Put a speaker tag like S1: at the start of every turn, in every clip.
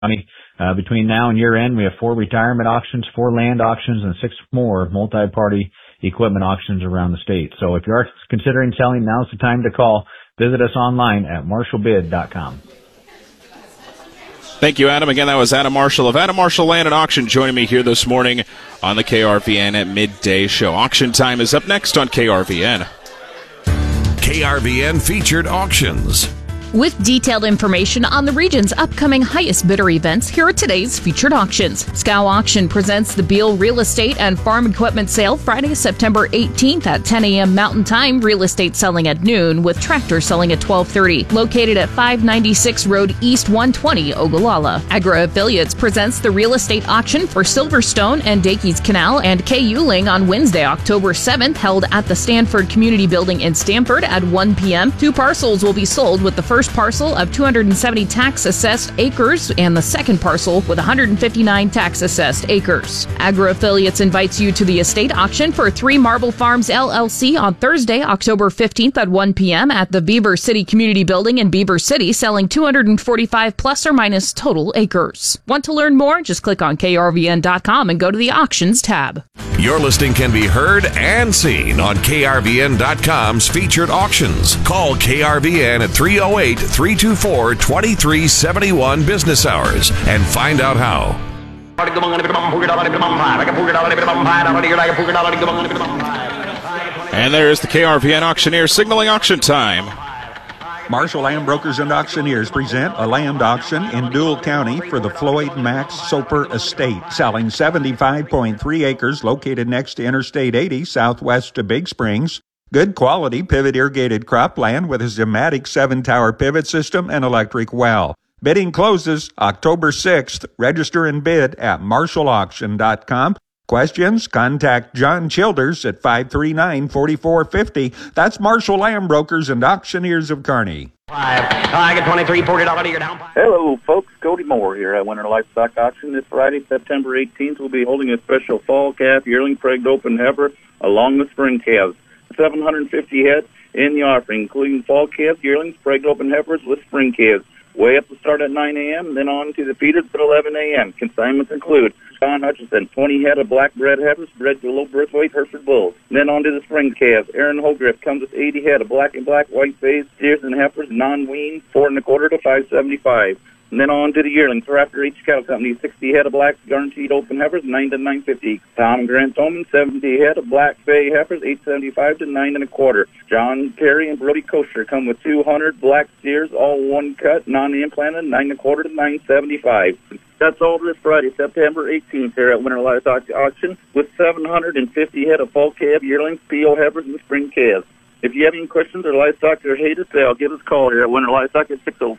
S1: Between now and year end, we have 4 retirement auctions, 4 land auctions, and 6 more multi-party equipment auctions around the state. So if you are considering selling, now's the time to call. Visit us online at marshallbid.com.
S2: Thank you, Adam. Again, that was Adam Marshall of Adam Marshall Land and Auction joining me here this morning on the KRVN at Midday Show. Auction time is up next on KRVN.
S3: KRVN featured auctions.
S4: With detailed information on the region's upcoming highest bidder events, here are today's featured auctions. Scow Auction presents the Beal Real Estate and Farm Equipment Sale Friday, September 18th at 10 a.m. Mountain Time. Real estate selling at noon, with tractors selling at 12:30. Located at 596 Road East 120, Ogallala. Agro Affiliates presents the Real Estate Auction for Silverstone and Dakey's Canal and K. Yuling on Wednesday, October 7th, held at the Stanford Community Building in Stamford at 1 p.m. 2 parcels will be sold, with the first parcel of 270 tax-assessed acres and the second parcel with 159 tax-assessed acres. Agro Affiliates invites you to the estate auction for 3 Marble Farms LLC on Thursday, October 15th at 1 p.m. at the Beaver City Community Building in Beaver City, selling 245 plus or minus total acres. Want to learn more? Just click on krvn.com and go to the auctions tab.
S3: Your listing can be heard and seen on krvn.com's featured auctions. Call KRVN at 308-324-2371 business hours and find out how.
S2: And there's the KRVN auctioneer signaling auction time.
S5: Marshall Land Brokers and Auctioneers present a land auction in Dual County for the Floyd Max Soper Estate, selling 75.3 acres located next to Interstate 80 southwest of Big Springs. Good quality pivot irrigated cropland with a Zematic 7-tower pivot system and electric well. Bidding closes October 6th. Register and bid at marshallauction.com. Questions? Contact John Childers at 539-4450. That's Marshall Land Brokers and Auctioneers of Kearney.
S6: I get $23, $40 to your down.
S7: Hello, folks. Cody Moore here at Winter Livestock Auction. This Friday, September 18th, we'll be holding a special fall calf, yearling, pregged, open heifer, along with spring calves. 750 head in the offering, including fall calves, yearlings, pregged, open heifers with spring calves. Way up to start at 9 a.m., then on to the feeders at 11 a.m. Consignments include John Hutchinson, 20 head of black bred heifers bred to low birth weight Hereford bulls. Then on to the spring calves. Aaron Holdriff comes with 80 head of black and black white phase steers and heifers, non-weaned, 4 1/4 to 575. And then on to the yearlings. For after each cattle company, 60 head of black guaranteed open heifers, 9 to 950. Tom and Grant Toman, 70 head of black bay heifers, 875 to 9 1/4. John Terry and Brody Kosher come with 200 black steers, all one cut, non-implanted, 9 1/4 to 975. That's all this Friday, September 18th here at Winter Livestock Auction with 750 head of fall calf, yearlings, PO heifers, and spring calves. If you have any questions or livestock or hate to sell, give us a call here at Winter Livestock at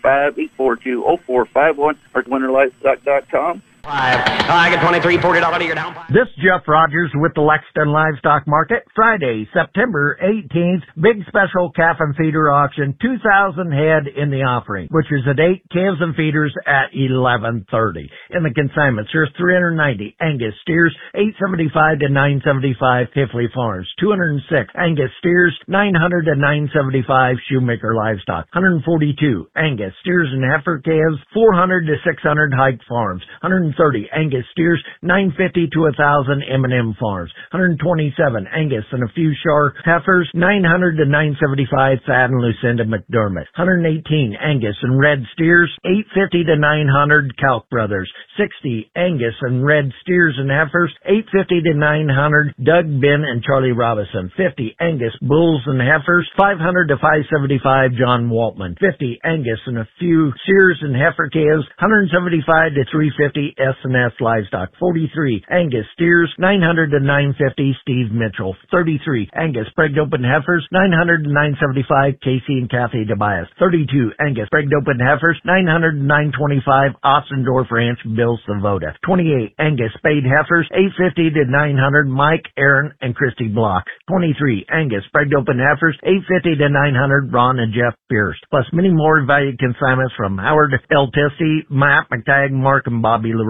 S7: 605-842-0451 or winterlivestock.com.
S6: I get $23, $40 to your down.
S8: This is Jeff Rogers with the Lexington Livestock Market. Friday, September 18th, big special calf and feeder auction, 2,000 head in the offering, which is at 8 calves and feeders at 11:30. In the consignments, there's 390 Angus steers, 875 to 975 Hifley Farms, 206 Angus steers, 900 to 975 Shoemaker Livestock, 142 Angus steers and heifer calves, 400 to 600 Hike Farms, 130 Angus steers, 950 to 1,000 M&M Farms, 127 Angus and a few Shar heifers, 900 to 975 Thad and Lucinda McDermott, 118 Angus and red steers, 850 to 900 Calc Brothers, 60 Angus and red steers and heifers, 850 to 900 Doug Ben and Charlie Robinson, 50 Angus bulls and heifers, 500 to 575 John Waltman, 50 Angus and a few steers and heifer calves, 175 to 350 S&S Livestock, 43 Angus steers, 900 to 950 Steve Mitchell, 33 Angus pregged open heifers, 900 to 975 Casey and Kathy Tobias, 32 Angus pregged open heifers, 900 to 925 Ossendorf Ranch Bill Savoda, 28 Angus spayed heifers, 850 to 900 Mike, Aaron, and Christy Block, 23 Angus pregged open heifers, 850 to 900 Ron and Jeff Pierce, plus many more valued consignments from Howard L. Tissy, Matt McTagg, Mark, and Bobby LaRue.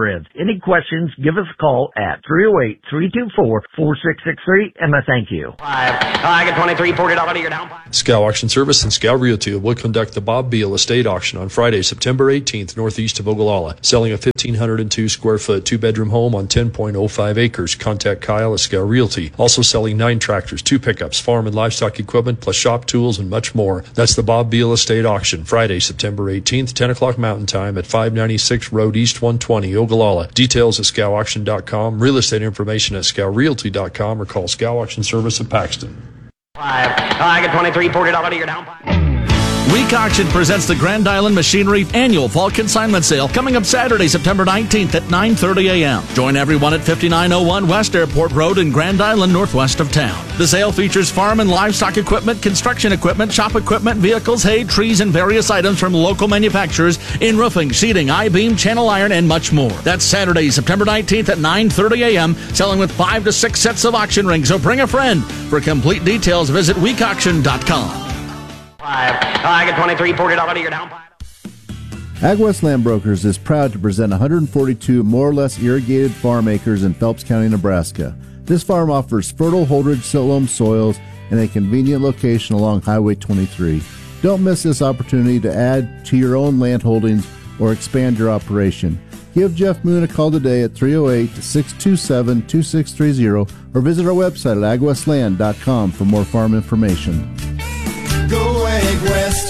S8: hybrids. Any questions, give us a call at 308-324-4663, and I thank you.
S6: I get 23, $40 to your down.
S9: Scow Auction Service and Scow Realty will conduct the Bob Beal Estate Auction on Friday, September 18th, northeast of Ogallala, selling a 1,502 square foot 2-bedroom home on 10.05 acres. Contact Kyle at Scow Realty. Also selling 9 tractors, 2 pickups, farm and livestock equipment, plus shop tools and much more. That's the Bob Beal Estate Auction, Friday, September 18th, 10 o'clock Mountain Time at 596 Road East 120, Ogallala. Details at scowauction.com, real estate information at scowrealty.com, or call Scow Auction Service of Paxton.
S6: I get 23, $40 to your down.
S10: Week Auction presents the Grand Island Machinery Annual Fall Consignment Sale coming up Saturday, September 19th at 9:30 a.m. Join everyone at 5901 West Airport Road in Grand Island, northwest of town. The sale features farm and livestock equipment, construction equipment, shop equipment, vehicles, hay, trees, and various items from local manufacturers in roofing, sheeting, I-beam, channel iron, and much more. That's Saturday, September 19th at 9:30 a.m., selling with 5 to 6 sets of auction rings, so bring a friend. For complete details, visit weekauction.com.
S6: I get 23, $40 to your down.
S11: AgWest Land Brokers is proud to present 142 more or less irrigated farm acres in Phelps County, Nebraska. This farm offers fertile Holdridge loam soils in a convenient location along Highway 23. Don't miss this opportunity to add to your own land holdings or expand your operation. Give Jeff Moon a call today at 308-627-2630 or visit our website at agwestland.com for more farm information.
S12: Go Ag West.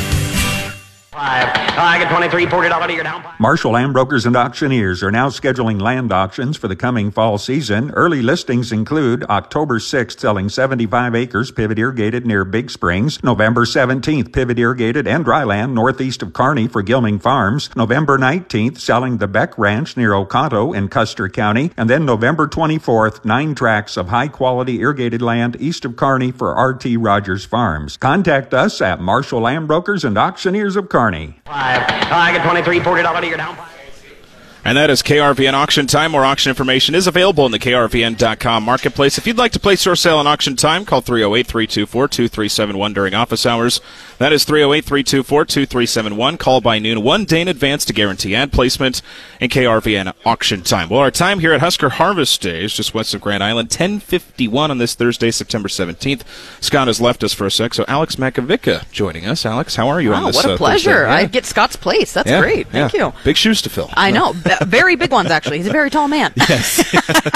S6: I get 23, $40 to your down.
S5: Marshall Land Brokers and Auctioneers are now scheduling land auctions for the coming fall season. Early listings include October 6th, selling 75 acres, pivot irrigated near Big Springs. November 17th, pivot irrigated and dry land northeast of Kearney for Gilming Farms. November 19th, selling the Beck Ranch near Oconto in Custer County. And then November 24th, 9 tracts of high-quality irrigated land east of Kearney for R.T. Rogers Farms. Contact us at Marshall Land Brokers and Auctioneers of Kearney.
S6: I get 23, $40 to your down.
S2: And that is KRVN Auction Time. More auction information is available in the KRVN.com marketplace. If you'd like to place your sale on auction time, call 308-324-2371 during office hours. That is 308-324-2371. Call by noon 1 day in advance to guarantee ad placement in KRVN Auction Time. Well, our time here at Husker Harvest Day is just west of Grand Island, 10:51 on this Thursday, September 17th. Scott has left us for a sec, so Alex Makovica joining us. Alex, how are you on this
S13: what a pleasure.
S2: Thursday?
S13: I get Scott's place. That's great. Thank you.
S2: Big shoes to fill.
S13: I know. Very big ones, actually. He's a very tall man.
S2: Yes.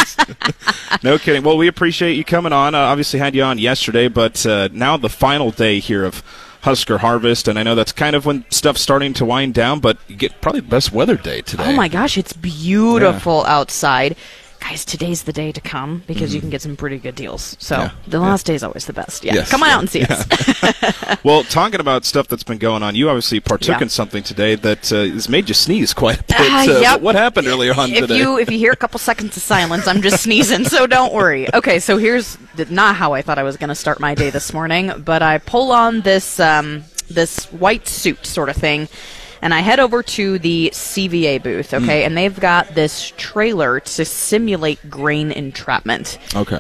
S2: No kidding. Well, we appreciate you coming on. Obviously had you on yesterday, but now the final day here of Husker Harvest, and I know that's kind of when stuff's starting to wind down, but you get probably the best weather day today.
S13: Oh, my gosh. It's beautiful outside. Guys, today's the day to come because you can get some pretty good deals. So the last day is always the best. Yeah, come on out and see us.
S2: Well, talking about stuff that's been going on, you obviously partook in something today that has made you sneeze quite a bit. What happened earlier on today?
S13: If you hear a couple seconds of silence, I'm just sneezing, so don't worry. Okay, so here's not how I thought I was going to start my day this morning, but I pull on this this white suit sort of thing, and I head over to the CVA booth, and they've got this trailer to simulate grain entrapment.
S2: Okay.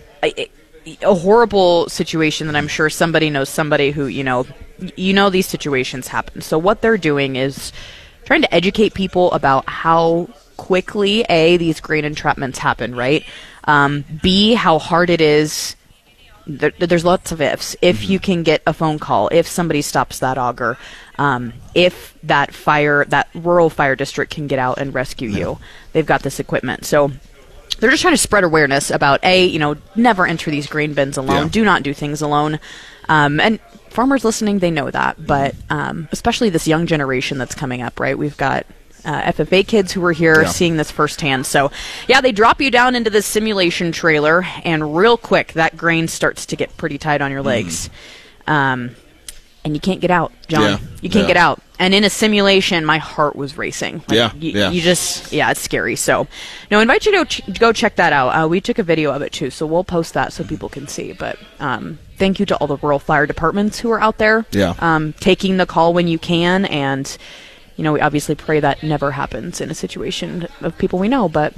S13: A horrible situation that I'm sure somebody knows somebody who, you know these situations happen. So what they're doing is trying to educate people about how quickly, A, these grain entrapments happen, right? B, how hard it is. There's lots of ifs. If you can get a phone call, if somebody stops that auger, if that rural fire district can get out and rescue you, they've got this equipment. So they're just trying to spread awareness about, never enter these grain bins alone. Do not do things alone. And farmers listening, they know that. But especially this young generation that's coming up, right? We've got FFA kids who are here seeing this firsthand. So, they drop you down into this simulation trailer, and real quick, that grain starts to get pretty tight on your legs. And you can't get out, John. You can't get out. And in a simulation, my heart was racing. You just, it's scary. So, I invite you to go check that out. We took a video of it, too, so we'll post that so people can see. But thank you to all the rural fire departments who are out there taking the call when you can, and we obviously pray that never happens in a situation of people we know, but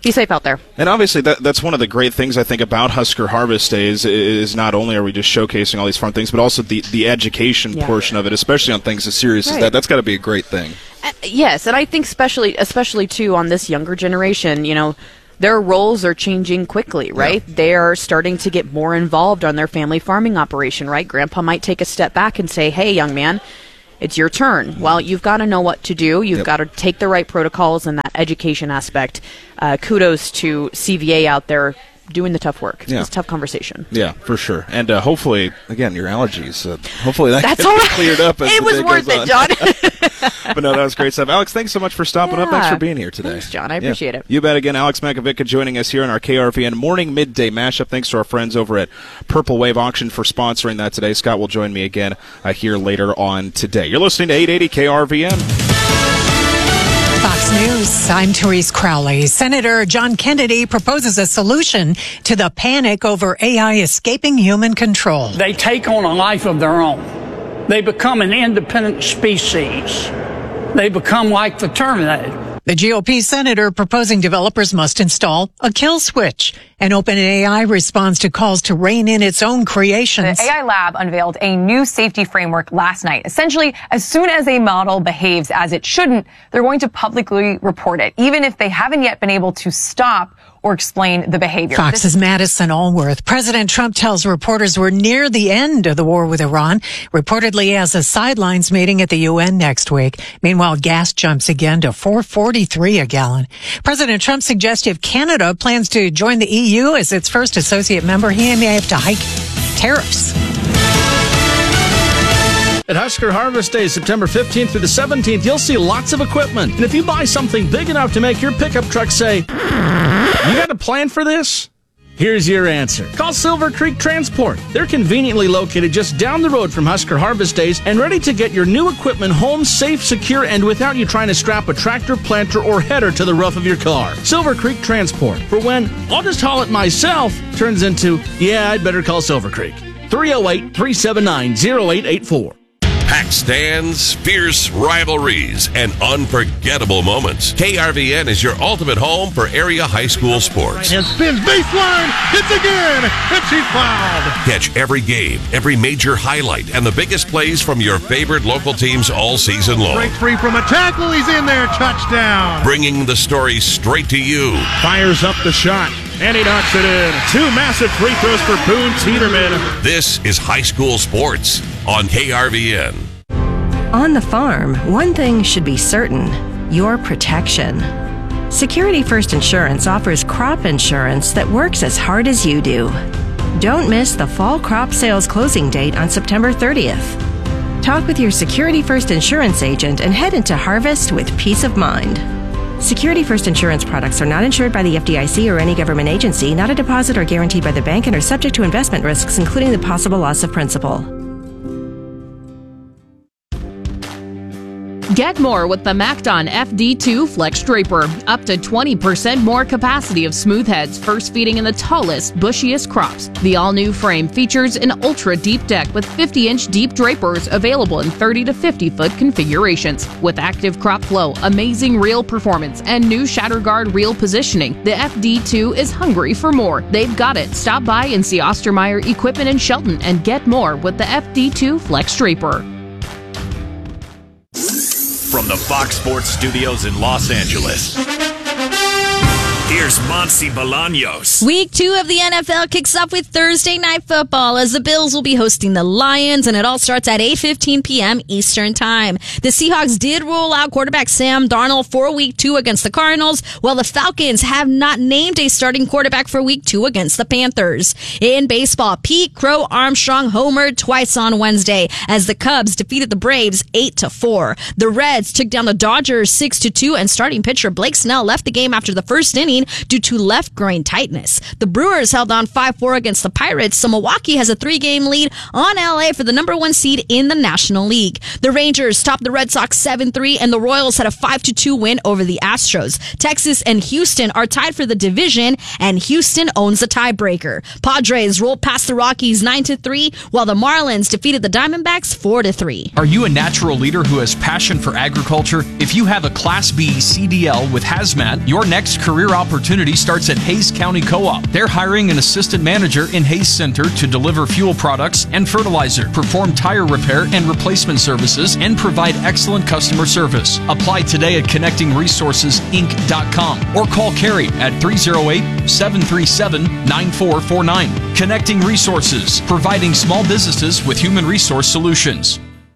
S13: Be safe out there.
S2: And obviously, that's one of the great things I think about Husker Harvest Days is not only are we just showcasing all these fun things, but also the education portion of it, especially on things as serious as that. That's got to be a great thing.
S13: Yes, and I think especially too on this younger generation, their roles are changing quickly, right? Yeah. They are starting to get more involved on their family farming operation, right? Grandpa might take a step back and say, hey, young man, it's your turn. Well, you've got to know what to do. You've got to take the right protocols and that education aspect. Kudos to CVA out there doing the tough work. It's a tough conversation.
S2: Yeah, for sure. And hopefully, again, your allergies, hopefully that
S13: That's
S2: gets cleared up as
S13: it was worth it, John.
S2: But no, that was great stuff. Alex, thanks so much for stopping up. Thanks for being here today.
S13: Thanks, John. I appreciate it.
S2: You bet. Again, Alex Makovica joining us here on our KRVN Morning Midday Mashup. Thanks to our friends over at Purple Wave Auction for sponsoring that today. Scott will join me again here later on today. You're listening to 880 KRVN.
S14: Fox News, I'm Therese Crowley. Senator John Kennedy proposes a solution to the panic over AI escaping human control.
S15: They take on a life of their own. They become an independent species. They become like the Terminator.
S14: The GOP senator proposing developers must install a kill switch. And OpenAI responds to calls to rein in its own creations.
S16: The AI lab unveiled a new safety framework last night. Essentially, as soon as a model behaves as it shouldn't, they're going to publicly report it, even if they haven't yet been able to stop or explain the behavior.
S14: Fox's Madison Allworth. President Trump tells reporters we're near the end of the war with Iran, reportedly has a sidelines meeting at the UN next week. Meanwhile, gas jumps again to $4.43 a gallon. President Trump suggests if Canada plans to join the EU as its first associate member, he may have to hike tariffs.
S10: At Husker Harvest Day, September 15th through the 17th, you'll see lots of equipment. And if you buy something big enough to make your pickup truck say, you got a plan for this? Here's your answer. Call Silver Creek Transport. They're conveniently located just down the road from Husker Harvest Days and ready to get your new equipment home safe, secure, and without you trying to strap a tractor, planter, or header to the roof of your car. Silver Creek Transport. For when, I'll just haul it myself, turns into, yeah, I'd better call Silver Creek. 308-379-0884.
S3: Packed stands, fierce rivalries, and unforgettable moments. KRVN is your ultimate home for area high school sports.
S17: And spins baseline, hits again, and she's fouled.
S3: Catch every game, every major highlight, and the biggest plays from your favorite local teams all season long.
S17: Breaks free from a tackle, he's in there, touchdown.
S3: Bringing the story straight to you.
S17: Fires up the shot, and he knocks it in. 2 massive free throws for Boone Teeterman.
S3: This is high school sports on KRVN.
S18: On the farm, one thing should be certain: your protection. Security First Insurance offers crop insurance that works as hard as you do. Don't miss the fall crop sales closing date on September 30th. Talk with your Security First Insurance agent and head into harvest with peace of mind. Security First Insurance products are not insured by the FDIC or any government agency, not a deposit or guaranteed by the bank, and are subject to investment risks, including the possible loss of principal.
S4: Get more with the MacDon FD2 Flex Draper. Up to 20% more capacity of smooth heads, first feeding in the tallest, bushiest crops. The all-new frame features an ultra-deep deck with 50-inch deep drapers available in 30 to 50-foot configurations. With active crop flow, amazing reel performance, and new shatter guard reel positioning, the FD2 is hungry for more. They've got it. Stop by and see Ostermeyer Equipment in Shelton and get more with the FD2 Flex Draper.
S19: From the Fox Sports Studios in Los Angeles, here's Monty Bolaños.
S20: Week 2 of the NFL kicks off with Thursday Night Football as the Bills will be hosting the Lions, and it all starts at 8:15 p.m. Eastern Time. The Seahawks did roll out quarterback Sam Darnold for Week 2 against the Cardinals, while the Falcons have not named a starting quarterback for Week 2 against the Panthers. In baseball, Pete Crow Armstrong homered twice on Wednesday as the Cubs defeated the Braves 8-4. The Reds took down the Dodgers 6-2, and starting pitcher Blake Snell left the game after the first inning due to left groin tightness. The Brewers held on 5-4 against the Pirates, so Milwaukee has a 3-game lead on LA for the number 1 seed in the National League. The Rangers topped the Red Sox 7-3, and the Royals had a 5-2 win over the Astros. Texas and Houston are tied for the division, and Houston owns the tiebreaker. Padres rolled past the Rockies 9-3, while the Marlins defeated the Diamondbacks 4-3.
S21: Are you a natural leader who has passion for agriculture? If you have a Class B CDL with Hazmat, your next career opportunity opportunity starts at Hayes County Co-op. They're hiring an assistant manager in Hayes Center to deliver fuel products and fertilizer, perform tire repair and replacement services, and provide excellent customer service. Apply today at connectingresourcesinc.com or call Carrie at 308-737-9449. Connecting Resources, providing small businesses with human resource solutions.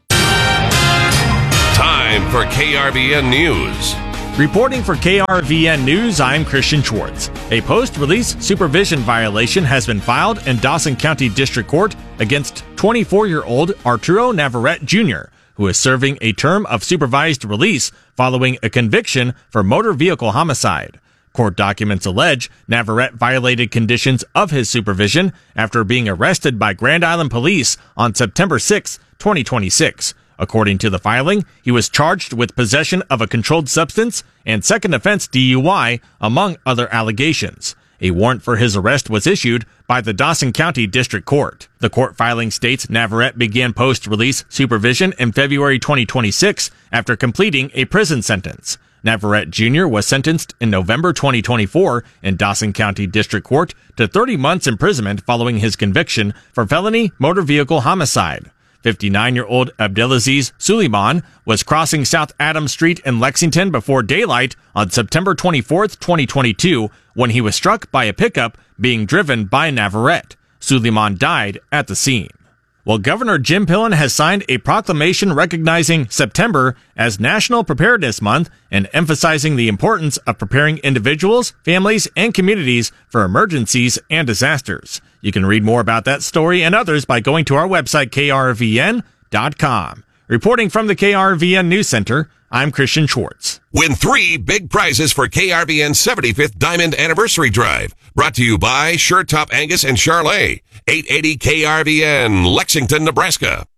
S3: Time for KRVN News.
S17: Reporting for KRVN News, I'm Christian Schwartz. A post-release supervision violation has been filed in Dawson County District Court against 24-year-old Arturo Navarrete Jr., who is serving a term of supervised release following a conviction for motor vehicle homicide. Court documents allege Navarrete violated conditions of his supervision after being arrested by Grand Island Police on September 6, 2026. According to the filing, he was charged with possession of a controlled substance and second offense DUI, among other allegations. A warrant for his arrest was issued by the Dawson County District Court. The court filing states Navarrete began post-release supervision in February 2026 after completing a prison sentence. Navarrete Jr. was sentenced in November 2024 in Dawson County District Court to 30 months imprisonment following his conviction for felony motor vehicle homicide. 59-year-old Abdelaziz Suleiman was crossing South Adams Street in Lexington before daylight on September 24, 2022, when he was struck by a pickup being driven by Navarrete. Suleiman died at the scene. Well, Governor Jim Pillen has signed a proclamation recognizing September as National Preparedness Month and emphasizing the importance of preparing individuals, families, and communities for emergencies and disasters. You can read more about that story and others by going to our website, krvn.com. Reporting from the KRVN News Center, I'm Christian Schwartz.
S3: Win 3 big prizes for KRVN's 75th Diamond Anniversary Drive. Brought to you by Sure Top Angus and Charlet. 880 KRVN, Lexington, Nebraska.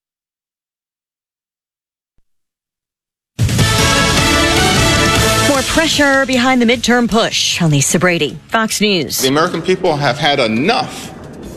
S22: More pressure behind the midterm push. On Lisa Brady, Fox News.
S23: The American people have had enough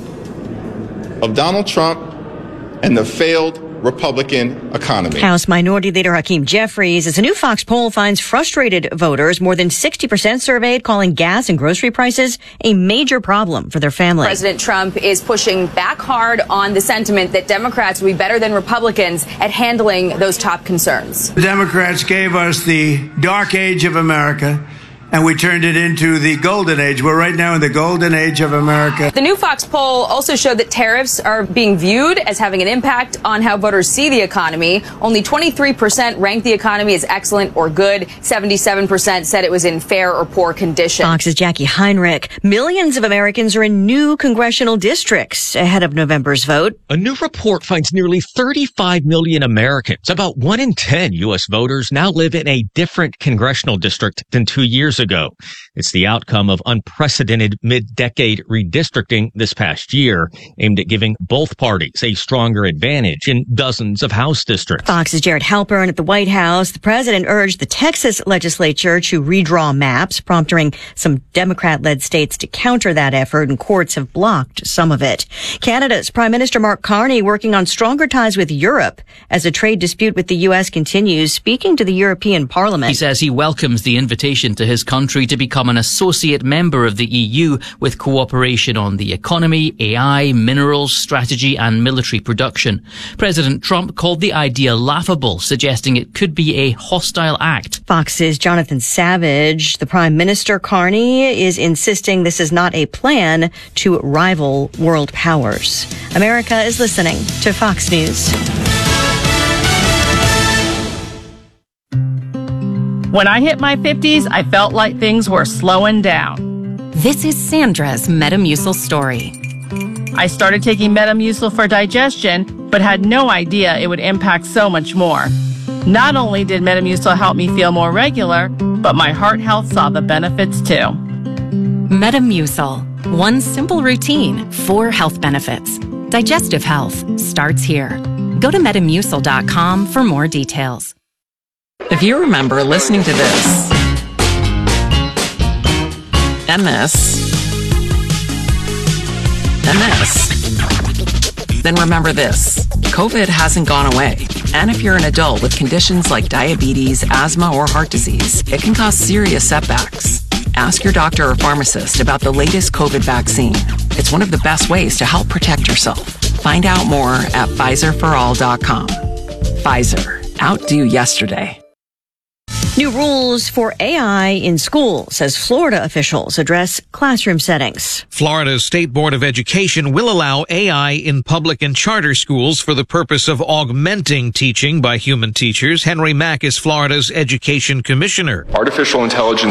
S23: of Donald Trump and the failed Republican economy.
S22: House Minority Leader Hakeem Jeffries, as a new Fox poll finds frustrated voters, more than 60% surveyed, calling gas and grocery prices a major problem for their family.
S24: President Trump is pushing back hard on the sentiment that Democrats will be better than Republicans at handling those top concerns.
S25: The Democrats gave us the dark age of America, and we turned it into the golden age. We're right now in the golden age of America.
S24: The new Fox poll also showed that tariffs are being viewed as having an impact on how voters see the economy. Only 23% ranked the economy as excellent or good. 77% said it was in fair or poor condition.
S22: Fox's Jackie Heinrich. Millions of Americans are in new congressional districts ahead of November's vote.
S26: A new report finds nearly 35 million Americans, about 1 in 10 U.S. voters, now live in a different congressional district than 2 years ago. It's the outcome of unprecedented mid-decade redistricting this past year, aimed at giving both parties a stronger advantage in dozens of House districts.
S22: Fox's Jared Halpern at the White House. The president urged the Texas legislature to redraw maps, prompting some Democrat-led states to counter that effort, and courts have blocked some of it. Canada's Prime Minister Mark Carney working on stronger ties with Europe as a trade dispute with the U.S. continues, speaking to the European Parliament.
S27: He says he welcomes the invitation to his country to become an associate member of the EU with cooperation on the economy, AI, minerals, strategy and military production. President Trump called the idea laughable, suggesting it could be a hostile act.
S22: Fox's Jonathan Savage. The Prime Minister Carney is insisting this is not a plan to rival world powers. America is listening to Fox News.
S28: When I hit my 50s, I felt like things were slowing down.
S29: This is Sandra's Metamucil story.
S28: I started taking Metamucil for digestion, but had no idea it would impact so much more. Not only did Metamucil help me feel more regular, but my heart health saw the benefits too.
S29: Metamucil. One simple routine, 4 health benefits. Digestive health starts here. Go to Metamucil.com for more details.
S30: If you remember listening to this, and this, and this, then remember this. COVID hasn't gone away. And if you're an adult with conditions like diabetes, asthma, or heart disease, it can cause serious setbacks. Ask your doctor or pharmacist about the latest COVID vaccine. It's one of the best ways to help protect yourself. Find out more at PfizerForAll.com. Pfizer. Outdo yesterday.
S22: New rules for AI in schools as Florida officials address classroom settings.
S1: Florida's State Board of Education will allow AI in public and charter schools for the purpose of augmenting teaching by human teachers. Henry Mack is Florida's education commissioner.
S2: Artificial intelligence